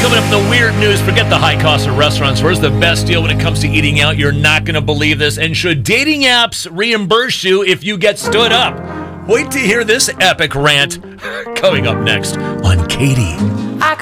Coming up in the weird news, forget the high cost of restaurants. Where's the best deal when it comes to eating out? You're not going to believe this. And should dating apps reimburse you if you get stood up? Wait to hear this epic rant coming up next on Katie.